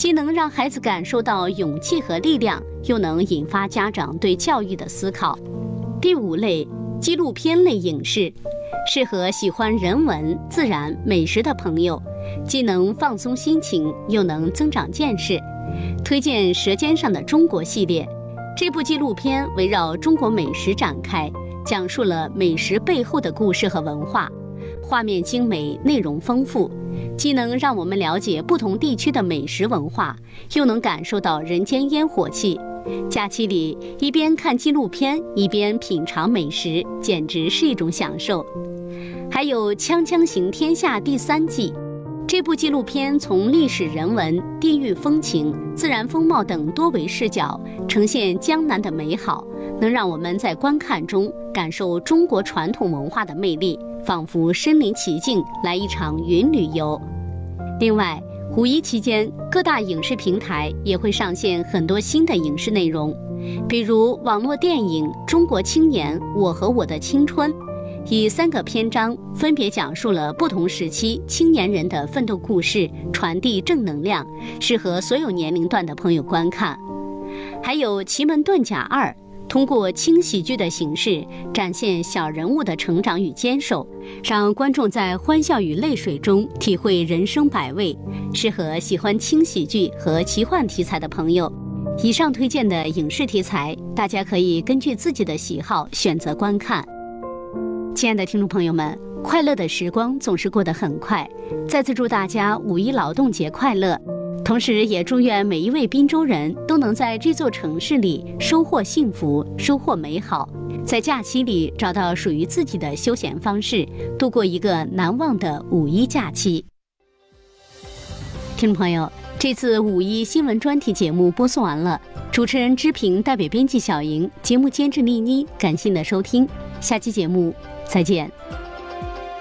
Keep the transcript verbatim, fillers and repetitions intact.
既能让孩子感受到勇气和力量，又能引发家长对教育的思考。第五类，纪录片类影视，适合喜欢人文、自然、美食的朋友，既能放松心情，又能增长见识。推荐《舌尖上的中国》系列，这部纪录片围绕中国美食展开，讲述了美食背后的故事和文化，画面精美，内容丰富，既能让我们了解不同地区的美食文化，又能感受到人间烟火气。假期里一边看纪录片，一边品尝美食，简直是一种享受。还有《锵锵行天下》第三季，这部纪录片从历史人文、地域风情、自然风貌等多维视角，呈现江南的美好，能让我们在观看中感受中国传统文化的魅力，仿佛身临其境，来一场云旅游。另外，五一期间，各大影视平台也会上线很多新的影视内容，比如网络电影《中国青年：我和我的青春》，以三个篇章分别讲述了不同时期青年人的奋斗故事，传递正能量，适合所有年龄段的朋友观看。还有《奇门遁甲二》，通过轻喜剧的形式展现小人物的成长与坚守，让观众在欢笑与泪水中体会人生百味，适合喜欢轻喜剧和奇幻题材的朋友。以上推荐的影视题材，大家可以根据自己的喜好选择观看。亲爱的听众朋友们，快乐的时光总是过得很快，再次祝大家五一劳动节快乐，同时也祝愿每一位滨州人都能在这座城市里收获幸福，收获美好，在假期里找到属于自己的休闲方式，度过一个难忘的五一假期。听众朋友，这次五一新闻专题节目播送完了，主持人知平代表编辑小莹，节目监制丽妮，感谢你的收听，下期节目再见。